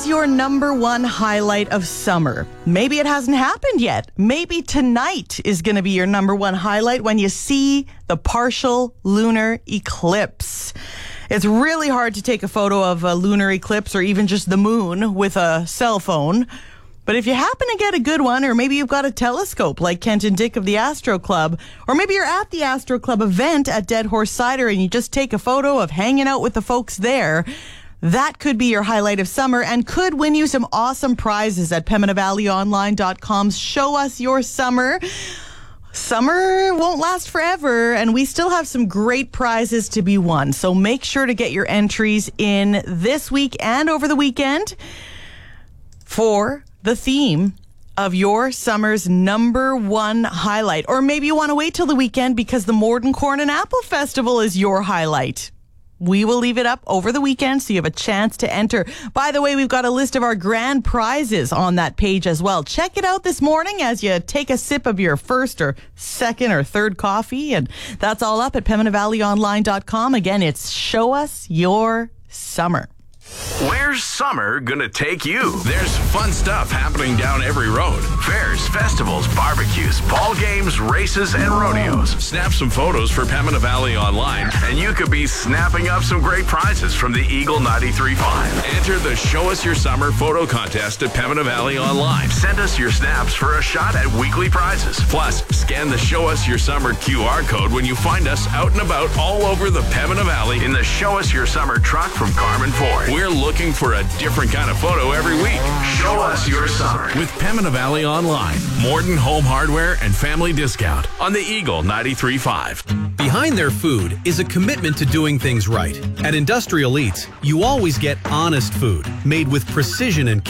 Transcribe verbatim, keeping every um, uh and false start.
is your number one highlight of summer? Maybe it hasn't happened yet. Maybe tonight is going to be your number one highlight when you see the partial lunar eclipse. It's really hard to take a photo of a lunar eclipse or even just the moon with a cell phone. But if you happen to get a good one, or maybe you've got a telescope like Kent and Dick of the Astro Club, or maybe you're at the Astro Club event at Dead Horse Cider and you just take a photo of hanging out with the folks there, that could be your highlight of summer and could win you some awesome prizes at Pembina Valley Online dot com's Show Us Your Summer. Summer won't last forever, and we still have some great prizes to be won. So make sure to get your entries in this week and over the weekend for the theme of your summer's number one highlight. Or maybe you want to wait till the weekend because the Morden Corn and Apple Festival is your highlight. We will leave it up over the weekend so you have a chance to enter. By the way, we've got a list of our grand prizes on that page as well. Check it out this morning as you take a sip of your first or second or third coffee. And that's all up at Pembina Valley Online dot com. Again, it's Show Us Your Summer. Where's summer gonna take you? There's fun stuff happening down every road. Fairs, festivals, barbecues, ball games, races, and rodeos. Snap some photos for Pembina Valley Online, and you could be snapping up some great prizes from the Eagle ninety-three point five. Enter the Show Us Your Summer photo contest at Pembina Valley Online. Send us your snaps for a shot at weekly prizes. Plus, scan the Show Us Your Summer Q R code when you find us out and about all over the Pembina Valley in the Show Us Your Summer truck from Carmen Ford. We're looking for a different kind of photo every week. Show Us Your Summer with Pembina Valley Online, Morden Home Hardware and Family Discount on the Eagle ninety-three point five. Behind their food is a commitment to doing things right. At Industrial Eats, you always get honest food made with precision and